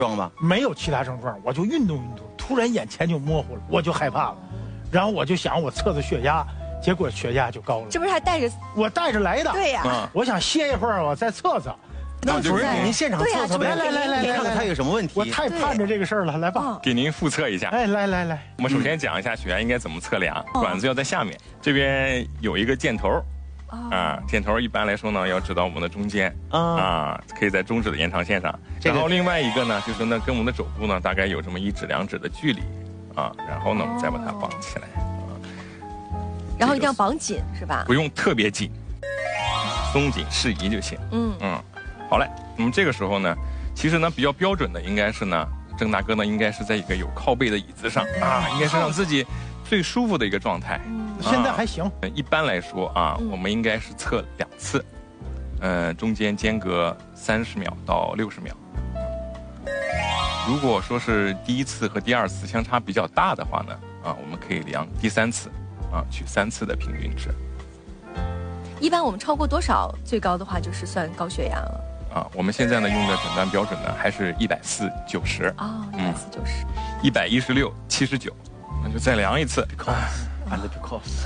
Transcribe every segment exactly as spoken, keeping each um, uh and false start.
状吗？ 没有其他症状，我就运动运动，突然眼前就模糊了，我就害怕了，然后我就想我测测血压，结果血压就高了。 这不是还带着？ 我带着来的。 对呀、啊， 我想歇一会儿，我再测测。 那主任给您现场测测呗， 来来来来， 你看看他有什么问题。 我太盼着这个事儿了，来吧， 给您复测一下。 哎，来来来， 我们首先讲一下血压应该怎么测量，管子要在下面，这边有一个箭头。啊，箭头一般来说呢，要指到我们的中间啊，可以在中指的延长线上。然后另外一个呢，就是呢跟我们的肘部呢大概有这么一指两指的距离啊，然后呢我们再把它绑起来啊。 然后一定要绑紧是吧？ 不用特别紧，松紧适宜就行。嗯嗯，好嘞。那么这个时候呢，其实呢比较标准的应该是呢，郑大哥呢应该是在一个有靠背的椅子上啊，应该是让自己最舒服的一个状态。 现在还行。 一般来说啊，我们应该是测两次，呃，中间间隔三十秒到六十秒。如果说是第一次和第二次相差比较大的话呢，啊，我们可以量第三次，啊，取三次的平均值。 一般我们超过多少最高的话就是算高血压了。 啊，我们现在呢用的诊断标准呢还是一百四九十。 哦，一百四九十。 一百一十六七十九，那就再量一次。 And because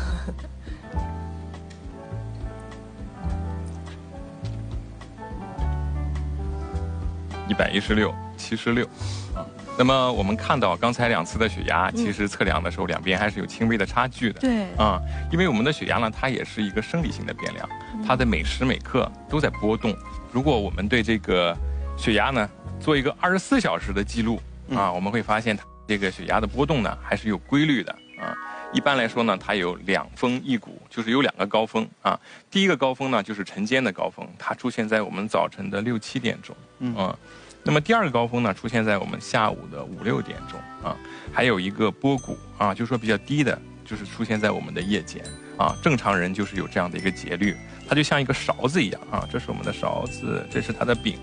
一百一十六七十六啊。那么我们看到刚才两次的血压，其实测量的时候两边还是有轻微的差距的。 对啊，因为我们的血压呢，它也是一个生理性的变量，它的每时每刻都在波动。如果我们对这个血压呢做一个二十四小时的记录啊，我们会发现它这个血压的波动呢还是有规律的啊。一般来说呢，它有两峰一谷，就是有两个高峰啊。第一个高峰呢，就是晨间的高峰，它出现在我们早晨的六七点钟，嗯、啊。那么第二个高峰呢，出现在我们下午的五六点钟啊。还有一个波谷啊，就是说比较低的，就是出现在我们的夜间啊。正常人就是有这样的一个节律，它就像一个勺子一样啊。这是我们的勺子，这是它的柄。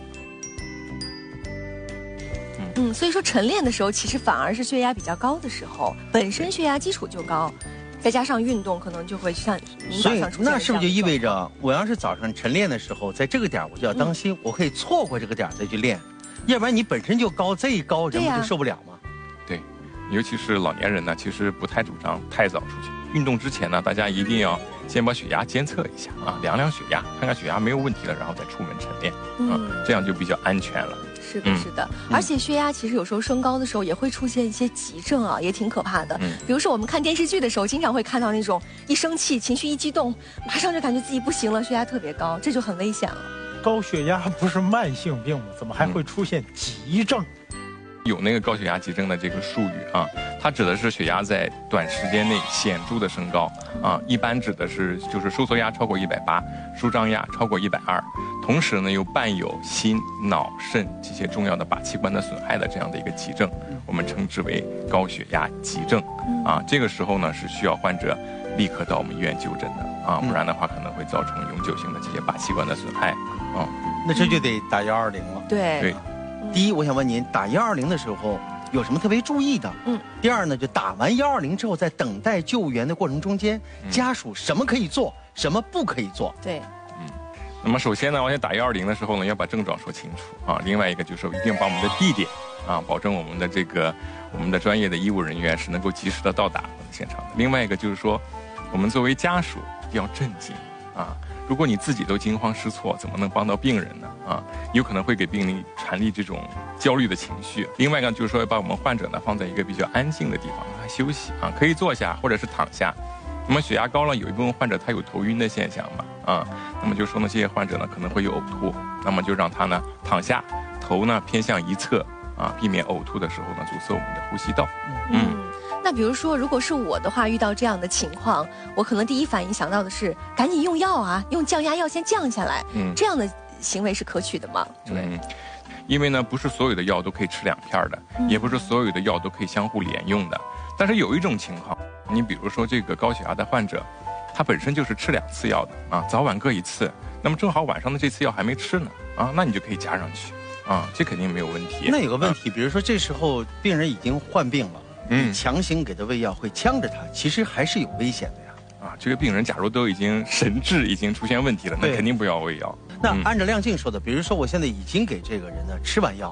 嗯，所以说晨练的时候，其实反而是血压比较高的时候，本身血压基础就高，再加上运动，可能就会像您早上出现的。 所以那是不是就意味着，我要是早上晨练的时候，在这个点我就要当心，嗯、我可以错过这个点再去练，要不然你本身就高，这一高人不就受不了吗？ 对，尤其是老年人呢，其实不太主张太早出去运动之前呢，大家一定要先把血压监测一下啊，量量血压，看看血压没有问题了，然后再出门晨练啊，嗯、这样就比较安全了。 是的，是的，嗯、而且血压其实有时候升高的时候也会出现一些急症啊，也挺可怕的。嗯、比如说我们看电视剧的时候，经常会看到那种一生气、情绪一激动，马上就感觉自己不行了，血压特别高，这就很危险了。 高血压不是慢性病吗？怎么还会出现急症？ 嗯、有那个高血压急症的这个术语啊，它指的是血压在短时间内显著的升高啊，一般指的是就是收缩压超过一百八，舒张压超过一百二。同时呢，又伴有心、脑、肾这些重要的靶器官的损害的这样的一个急症，我们称之为高血压急症。啊，这个时候呢是需要患者立刻到我们医院就诊的啊，不然的话可能会造成永久性的这些靶器官的损害。啊， 那这就得打幺二零了。 对对， 第一，我想问您，打幺二零的时候有什么特别注意的？嗯。第二呢，就打完幺二零之后，在等待救援的过程中间，家属什么可以做，什么不可以做？ 对。 那么首先呢，我想打幺二零的时候呢，要把症状说清楚啊。另外一个就是一定把我们的地点啊，保证我们的这个我们的专业的医务人员是能够及时的到达现场。另外一个就是说，我们作为家属一定要镇静啊。如果你自己都惊慌失措，怎么能帮到病人呢？啊，有可能会给病人传递这种焦虑的情绪。另外一个就是说，要把我们患者呢放在一个比较安静的地方让他休息啊，可以坐下或者是躺下。那么血压高了，有一部分患者他有头晕的现象嘛，啊，那么就说呢，这些患者呢可能会有呕吐，那么就让他呢躺下，头呢偏向一侧，啊，避免呕吐的时候呢阻塞我们的呼吸道。 嗯，嗯那比如说，如果是我的话，遇到这样的情况，我可能第一反应想到的是赶紧用药啊，用降压药先降下来，嗯，这样的行为是可取的吗？ 嗯，因为呢不是所有的药都可以吃两片的，嗯、也不是所有的药都可以相互连用的，但是有一种情况。你比如说这个高血压的患者，他本身就是吃两次药的啊，早晚各一次，那么正好晚上的这次药还没吃呢啊，那你就可以加上去啊，这肯定没有问题。 那有个问题，啊、比如说这时候病人已经患病了，嗯，你强行给他喂药会呛着他，其实还是有危险的呀。 啊，这个病人假如都已经神志已经出现问题了，那肯定不要喂药。 那按照亮静说的，比如说我现在已经给这个人呢吃完药了。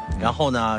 然后呢。